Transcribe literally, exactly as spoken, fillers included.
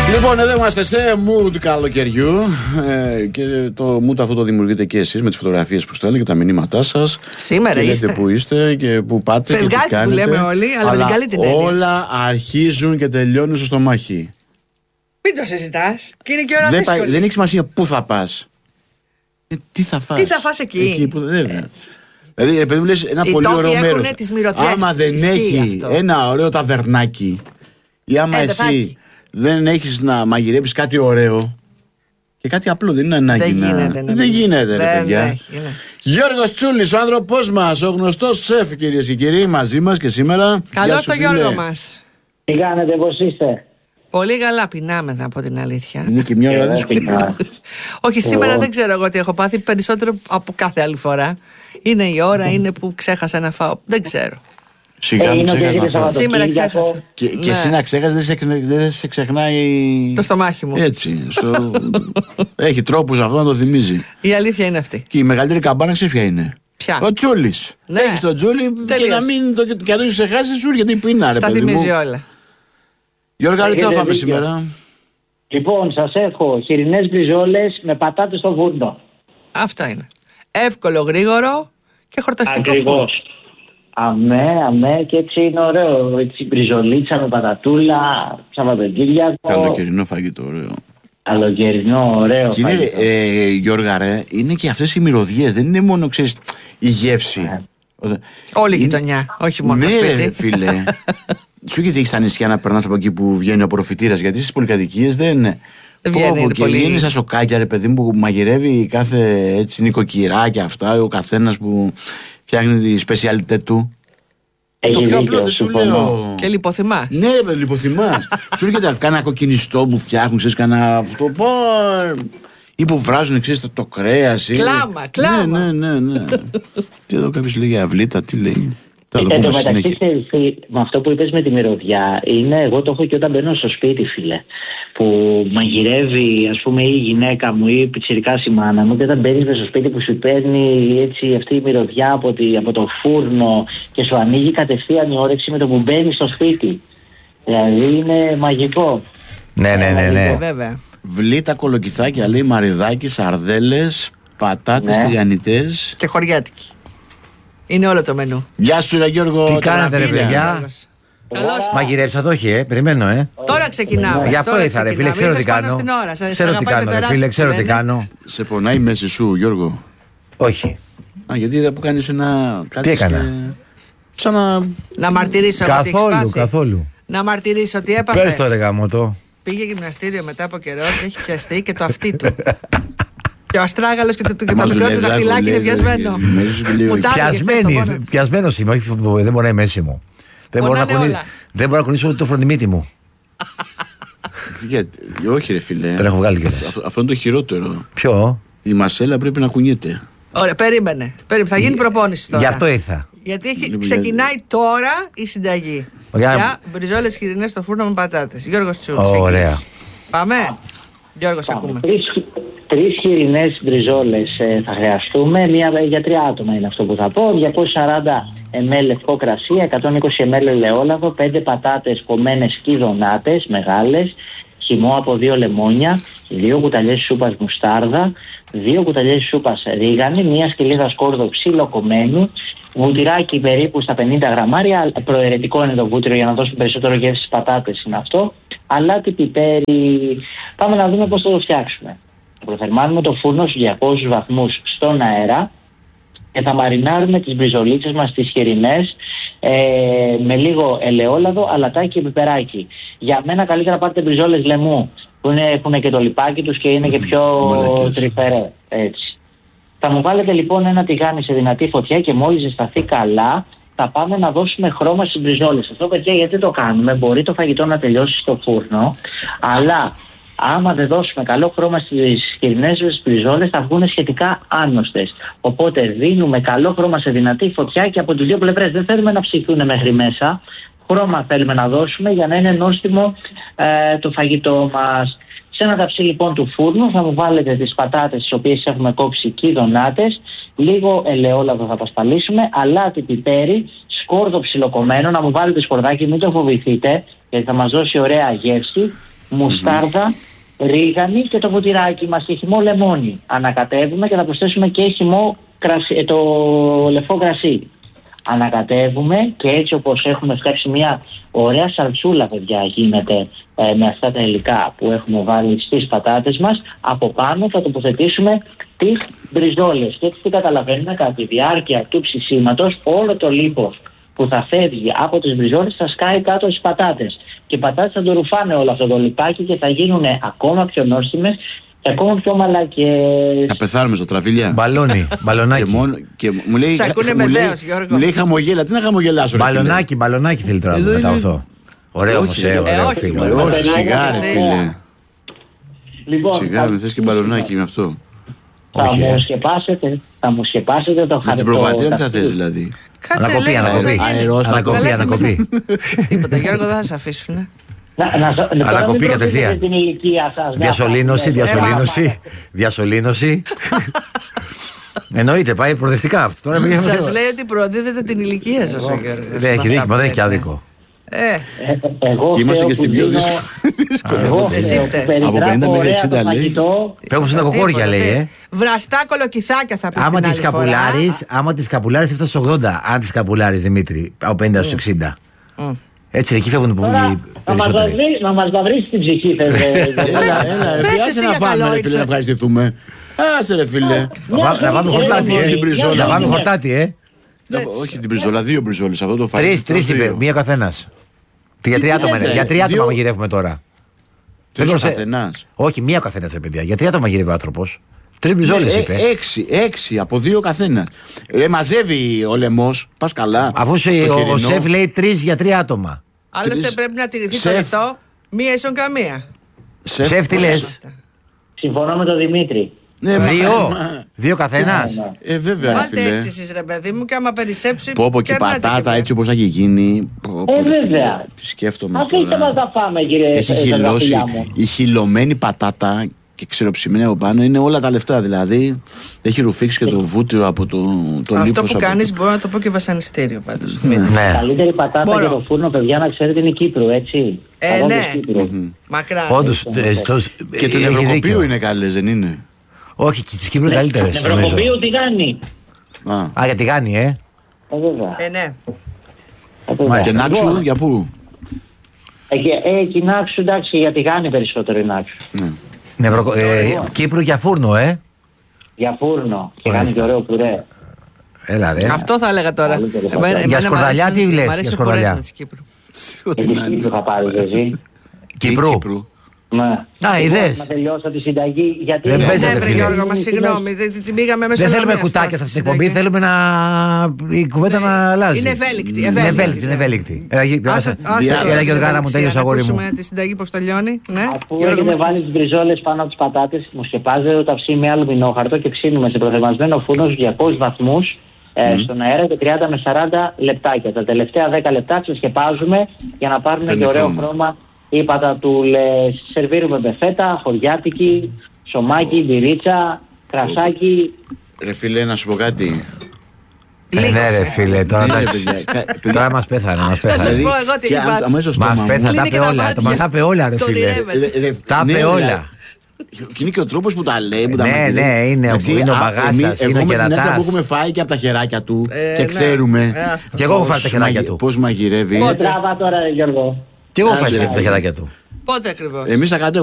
Λοιπόν, εδώ είμαστε σε mood καλοκαιριού ε, και το mood αυτό το δημιουργείτε και εσείς με τις φωτογραφίες που στέλνετε και τα μηνύματά σας. Σήμερα και είστε. Λέτε που είστε και που πάτε. Φευγάτη και τι που λέμε όλοι, αλλά, αλλά με την καλή την έννοια. όλα αρχίζουν και τελειώνουν στο στομάχι. Μην το συζητάς. Και είναι και ώρα δεν, δύσκολη. πάει, δεν έχει σημασία πού θα πας. Ε, τι θα φας. Τι θα φας εκεί. εκεί που, βέβαια. Δηλαδή, επειδή μου λες ένα οι πολύ ωραίο μέρος. Άμα δεν έχει αυτό. ένα ωραίο ταβερνάκι ή άμα ε, εσύ δεν έχεις να μαγειρέψεις κάτι ωραίο και κάτι απλό, δεν είναι ανάγκη δεν να... γίνεται, ναι, δεν γίνεται ρε δεν παιδιά έχει, ναι. Γιώργος Τσούλης, ο άνθρωπός μας, ο γνωστός σεφ κυρίες και κύριοι, μαζί μας και σήμερα. Καλώς το Γιώργο μας. Τι κάνετε, πώς είστε? Πολύ καλά, πεινάμε θα πω την αλήθεια. Είναι και μια ώρα δύσκολη. Όχι, σήμερα δεν ξέρω εγώ τι έχω πάθει περισσότερο από κάθε άλλη φορά. Είναι η ώρα, είναι που ξέχασα να φάω. Δεν ξέρω. Σιγά μου ξέχασα να φάω. Σήμερα ξέχασα. Και, ναι. και εσύ να ξέχασες, δεν σε, δεν σε ξεχνάει το στομάχι μου. Έτσι. Στο... Έχει τρόπους αυτό να το θυμίζει. Η αλήθεια είναι αυτή. Και η μεγαλύτερη καμπάνα ξέρεις ποια είναι? Ποια? Ο Τσούλης. Ναι. Έχεις τον Τσούλη και να μην το, και να το ξεχάσεις σου γιατί πεινά ρε στα παιδί μου. θυμίζει όλα. Γιώργα, τι θα φάμε σήμερα? Λοιπόν, σας έχω χοιρινές μπριζόλες με πατάτες στο φούρνο. Αυτό είναι. Εύκολο, γρήγορο και χορταστικό. Ακριβώς. Αμέ, αμέ, και έτσι είναι ωραίο. Έτσι, μπριζολίτσα με πατατούλα, Σαββατοκύριακο. Καλοκαιρινό φαγητό, ωραίο. Καλοκαιρινό, ωραίο Και είναι, φαγητό. ε, Γιώργα, ρε, είναι και αυτές οι μυρωδιές. Δεν είναι μόνο, ξέρεις, η γεύση. Yeah. Όλη η είναι... γειτονιά, όχι μόνο ναι, το σπίτι. Ναι, φίλε. Σου γιατί έχεις στα νησιά να περνάς από εκεί που βγαίνει ο απορροφητήρας, γιατί στις πολυκατοικίες δεν. Δεν βγαίνει, και πολύ... βγαίνει σαν σοκάκια, ρε παιδί μου, που μαγειρεύει κάθε έτσι νοικοκυρά και αυτά, ο καθένας που φτιάχνει τη σπεσιαλιτέ του. Έχει το πιο δίκιο, απλό δεν σου συμφωνώ. λέω. Και λιποθυμάς. Ναι, ρε, λιποθυμάς. Σου έρχεται κάνα κοκκινιστό που φτιάχνουν, ξέρεις, κάνα αυτό. Πω, ή που βράζουν, ξέρεις, το, το κρέας. Ή... Κλάμα, κλάμα. Ναι, ναι, ναι. ναι. Τι εδώ κάποιος λέει αυλίτα, τι λέει. Εν τω μεταξύ, με αυτό που είπες με τη μυρωδιά, είναι, εγώ το έχω και όταν μπαίνω στο σπίτι, φίλε. Που μαγειρεύει, ας πούμε, η γυναίκα μου ή η πιτσιρικάς η μάνα μου, και όταν μπαίνεις στο σπίτι που σου παίρνει έτσι αυτή η μυρωδιά από, τη, από το φούρνο και σου ανοίγει κατευθείαν η όρεξη με το που μπαίνεις στο σπίτι. Δηλαδή είναι μαγικό. Ναι, ναι, ναι, ναι. Βέβαια. Βλήτα, κολοκυθάκια, λέει, μαριδάκι, σαρδέλες, πατάτες, ναι. τηγανιτές. Και χωριάτικη. Είναι όλο το μενού. Γεια σου, ρε Γιώργο. Τι κάνετε, ρε παιδιά? Καλώς. Μαγειρέψατε, όχι, ε, περιμένω, ε. Τώρα ξεκινάμε. Γι' αυτό τώρα ήρθα, ρε φίλε, ξεκινάμε. ξέρω τι Ήρθες πάνω κάνω. στην ώρα. Σας Ξέρω τι αγαπάει κάνω, ρε πεθεράς, φίλε, ξέρω τι λένε. κάνω. Σε πονάει η μέση σου, Γιώργο? Όχι. Α, γιατί είδα που κάνεις ένα. Τι έκανα? Και... σαν να. Να μαρτυρήσω ότι έχεις Καθόλου, πάθει. καθόλου. Να μαρτυρήσω ότι έπαθε. Πες το, ρε γαμώτο. Πήγε γυμναστήριο μετά από καιρό και έχει πιαστεί και το αυτί του. Και ο αστράγαλος και το, και το μικρό του δαχτυλάκι είναι πιασμένο. Πιασμένη, πιασμένος είμαι, όχι, δεν μπορεί να είναι μέση μου. Δεν μπορώ να, κουνήσω, δεν μπορώ να κουνήσω ούτε το φροντιμίτι μου. Όχι, ρε φίλε. Τον έχω βγάλει κιόλας. Αυτό, αυτό είναι το χειρότερο. Ποιο? Η μασέλα πρέπει να κουνιέται. Ωραία, περίμενε. περίμενε. Θα γίνει προπόνηση τώρα. Γι' αυτό ήρθα. Γιατί έχει, ξεκινάει τώρα η συνταγή. Για, Για μπριζόλες χοιρινές στο φούρνο με πατάτες. Γιώργος Τσούλης. Ωραία. Πάμε. Γιώργος, ακούμε. Τρεις, τρεις χοιρινές μπριζόλες ε, θα χρειαστούμε. Μία για τρία άτομα είναι αυτό που θα πω. διακόσια σαράντα μιλιλίτρα λευκό κρασί, εκατόν είκοσι μιλιλίτρα ελαιόλαδο, πέντε πατάτες κομμένες κυδονάτες μεγάλες, χυμό από δύο λεμόνια, δύο κουταλιές σούπας μουστάρδα, δύο κουταλιές σούπας ρίγανη, μία σκυλίδα σκόρδο ψιλοκομμένου, βουτυράκι περίπου στα πενήντα γραμμάρια, προαιρετικό είναι το βούτυρο για να δώσουμε περισσότερο γεύση στις πατάτες είναι αυτό, αλάτι, πιπέρι. Πάμε να δούμε πώς θα το φτιάξουμε. Προθερμάνουμε το φούρνο στους διακόσιους βαθμούς στον αέρα και θα μαρινάρουμε τις μπριζολίτσες μας τις χοιρινές ε, με λίγο ελαιόλαδο, αλατάκι και πιπεράκι. Για μένα καλύτερα πάρτε μπριζόλες λαιμού που είναι, έχουν και το λιπάκι τους και είναι και πιο τρυφερέ. Έτσι. Θα μου βάλετε λοιπόν ένα τηγάνι σε δυνατή φωτιά και μόλις ζεσταθεί καλά θα πάμε να δώσουμε χρώμα στις μπριζόλες. Αυτό, παιδιά, γιατί το κάνουμε? Μπορεί το φαγητό να τελειώσει στο φούρνο, αλλά άμα δεν δώσουμε καλό χρώμα στις χοιρινές μπριζόλες θα βγουν σχετικά άνοστες. Οπότε δίνουμε καλό χρώμα σε δυνατή φωτιά και από τις δύο πλευρές. Δεν θέλουμε να ψηθούν μέχρι μέσα. Χρώμα θέλουμε να δώσουμε για να είναι νόστιμο ε, το φαγητό μας. Σε ένα ταψί λοιπόν του φούρνου θα μου βάλετε τις πατάτες τις οποίες έχουμε κόψει κυδονάτες, λίγο ελαιόλαδο θα πασπαλίσουμε, αλάτι, πιπέρι, σκόρδο ψιλοκομμένο, να μου βάλετε σκορδάκι, μην το φοβηθείτε γιατί θα μας δώσει ωραία γεύση, μουστάρδα, ρίγανη και το βουτυράκι μας και χυμό λεμόνι. Ανακατεύουμε και θα προσθέσουμε και χυμό κρασί, το λευκό κρασί. Ανακατεύουμε και έτσι όπως έχουμε φτιάξει μια ωραία σαλτσούλα, παιδιά, γίνεται ε, με αυτά τα υλικά που έχουμε βάλει στις πατάτες μας. Από πάνω θα τοποθετήσουμε τις μπριζόλες και έτσι τι καταλαβαίνουμε, κατά τη διάρκεια του ψησίματος όλο το λίπος που θα φεύγει από τις μπριζόλες θα σκάει κάτω στις πατάτες και οι πατάτες θα το ρουφάνε όλο αυτό το λιπάκι και θα γίνουν ακόμα πιο νόστιμες και ακόμα πιο μαλακές. Θα πεθάνουμε στο τραβήλια. Μπαλόνι, μπαλονάκι. Και μόνο, και μου λέει, Σ' ακούνε με δέος, Γιώργο. Μου λέει χαμογέλα, τι να χαμογελάσω. ρε φίλε. Μπαλονάκι, μπαλονάκι θέλει τώρα Εδώ μετά είναι- αυτό. Ωραίο όμως, Όχι, ε, ε, ωραίο όχι, φίλο. μωρέ, ωραίο. Όχι, σιγά ρε Εσύ. φίλε. Λοιπόν, Σιγά, θα, με θες και μπαλονάκι με αυτό. θα Όχι, ε. μου σκεπάσετε, θα μου σκεπάσετε το Με χαρτί. την προβατήρα τι θα θες δηλαδή. Κάτσε, Ανακοπή, λέει, ανακοπή. πώς θα γίνει. Αερόστατο. Ανακοπή, Καλά, ανακοπή. Τίποτα, Γιώργο, δεν θα σε αφήσουν. Να, να, τώρα μην Ανακοπή προτείνετε κατευθείαν. την ηλικία σας. Διασωλήνωση, Ναι, διασωλήνωση. Διασωλήνωση. Εννοείται, πάει προοδευτικά αυτό. Τώρα πήγαμε σε- Σας λέει ότι προδίδετε την ηλικία σας, ο Γιώργος. Δεν έχει δίκιο, δεν έχει άδικο. Ε, Ε, εγώ Και είμαστε θέλω και στην που πιο δίνω- δύσκολη. Εγώ Εσύ θέλω φταίς. που περιγράφω Από πενήντα μέχρι ωραία εξήντα το λέει. φαγητό. Πέφτουν στα κοκόρια, τίποτα, λέει, τι. ε. Βραστά κολοκυθάκια θα πει Άμα στην τη άλλη φορά. καπουλάρει, άμα τη καπουλάρει, έφτασε στου ογδόντα. Αν τη καπουλάρει, Δημήτρη, από πενήντα στου εξήντα. Μμ. Έτσι, εκεί φεύγουν Τώρα, οι να μας περισσότεροι. βαβρί- να μας βαβρίσει την ψυχή, θες, ε, Έλα, έλα, ρε Πες φίλε, εσύ άσε να για καλό φάμε, ρε φίλε, ήρθε. να ευχαριστηθούμε. Άσε ρε φίλε. Να πάμε- Να πάμε χορτάτι, Έλα, ε. την μπριζόλα. Να πάμε Ναι. χορτάτι, ε. Όχι την μπριζόλα, δύο μπριζόλες. Αυτό το φάγαμε. Τρει, τρει είπε, μία καθένα. Για τρία άτομα, λέτε, είναι. Για τρία άτομα δύο- μαγειρεύουμε τώρα. Τρεις Θέλω ο σε- καθένας. Όχι, μία ο καθένα, παιδιά. Για τρία άτομα μαγειρεύει ο άνθρωπο. Τρει μπριζόλε Ε, είπε. Έξι, έξι από δύο καθένα. Ρε, μαζεύει ο λαιμός, πας καλά. Αφού σε- Το ο, ο χοιρινό. σεφ λέει τρει για τρία άτομα. Άλλωστε Τρεις- πρέπει να τηρηθεί το Σεφ. ρητό. Μία ίσον καμία. Σεφ, Σεφ, τι λε. Συμφωνώ με τον Δημήτρη. Ναι, μα- Δύο. μα- Δύο καθένα. Ναι, ναι. Ε, βέβαια, ρε Βάλτε φίλε. έξι εσείς ρε παιδί μου και άμα περισσέψει. Πω πω και η κερνάτε πατάτα μία. έτσι όπως θα έχει γίνει. Πω, πω, Ε, ρε, φίλε, βέβαια. Τι σκέφτομαι Αφήστε μας τώρα. να φάμε, κύριε Έχει ε, χυλώσει. Ζαχαριά μου. Η χυλωμένη πατάτα και ξεροψημένη από πάνω είναι όλα τα λεφτά. Δηλαδή έχει ρουφήξει και το βούτυρο από το, το Αυτό λίπος που από κάνεις το- μπορώ να το πω και βασανιστήριο πάντως. Ναι. Καλύτερη πατάτα Μπορώ. για το φούρνο, παιδιά, να ξέρετε, είναι η Κύπρου, έτσι. Ε, Παρόντος ναι. Κύπρου. Μακρά. Όντω. Και του Νευροκοπείου είναι καλές, δεν είναι. Όχι, και τη Κύπρου είναι καλύτερε. Νευροκοπείο τι κάνει. Α. Α, για τη Γάνη, ε. Ε, βέβαια. Ε, ναι. Ε, βέβαια. Μάλιστα. Και να Λοιπόν, ξου, για πού. Ε, και- ε, και η Νάξου, εντάξει, για τη Γάνη περισσότερο η Νάξου. Ναι. Νευροκο... ε, Λοιπόν. Κύπρου για φούρνο, ε. Για φούρνο. Και κάνει Μάλιστα. και ωραίο πουρέ. Έλα, ρε. Αυτό θα έλεγα τώρα. Καλύτερο θα Εμένα- πω. εμένα Για μ' σκορδαλιά αρέσουν- τι λες, μ' για αρέσει ο σκορδαλιά? χορές με της Κύπρου. Ό,τι Και να τη είναι. Κύπρου θα πάρεις εσύ. Κύπρου. Κύπρου. Ναι. Α, Λοιπόν, είδες. Να τελειώσω τη συνταγή. Γιατί Δεν παίζετε, Ναι, βρε φίλε. Γιώργο, μα συγγνώμη. δεν- την πήγαμε μέσα. Δεν θέλουμε κουτάκια σε αυτή την εκπομπή, θέλουμε να. η κουβέντα Ναι. να αλλάζει. Είναι ευέλικτη, Είναι ευέλικτη. ευέλικτη. Είναι ευέλικτη. Έλα, γη- Άσε, άσε- άσε Έλα, τώρα, Έλα, Γιωργάρα μου, σε τέλειωσε, να αγόρι μου. ακούσουμε τη συνταγή πώς τελειώνει. Ναι, Αφού Γιώργο, έχετε μας βάλει πεις. τις μπριζόλες πάνω από τις πατάτες, μου σκεπάζετε το ταψί με αλουμινόχαρτο και ψήνουμε σε προθερμασμένο φούρνο στους διακόσιους βαθμούς ε, στον αέρα και τριάντα με σαράντα λεπτάκια. Τα τελευταία δέκα λεπτά ξεσκεπάζουμε για να πάρουν Παίρνει και ωραίο χρώμα. χρώμα οι πατατούλες. Σερβίρουμε με φέτα, χωριάτικη, ψωμάκι, μπυρίτσα, κρασάκι. Ρε φίλε, να σου πω κάτι. Ε, Λίγος, Ναι, ρε ε. φίλε, τώρα Ναι, ρε, εντάξει. παιδιά, κα- παιδιά, Τώρα μα πέθανε, μα Θα σας πέθανε. πω εγώ τι και είπα. α- αμέσως στο Μα στόμα μου. πέθανε, τα Κλείνει είπε και τα όλα. μάτια. Μα τα είπε όλα, ρε Τον φίλε. ηρεύεται. Ρε, ρε, Τα ναι, είπε δηλαδή. όλα. Και είναι και ο τρόπος που τα λέει. Που τα Ναι, μαγειρεύει. ναι, είναι ο- Εντάξει, είναι ο α, μπαγάσας, εμείς- είναι εγώ ο με την κερατάς. άτσα που έχουμε φάει και από τα χεράκια του Ε, και ναι. ξέρουμε Ε, άστο. Και εγώ έχω πώς φάει τα χεράκια μαγει- του. πώς μαγειρεύει. Δεν τράβα τώρα, ρε Γιώργο. Και εγώ Άντε, φάει ρε. τα χεράκια του. Πότε ακριβώς? Εμείς θα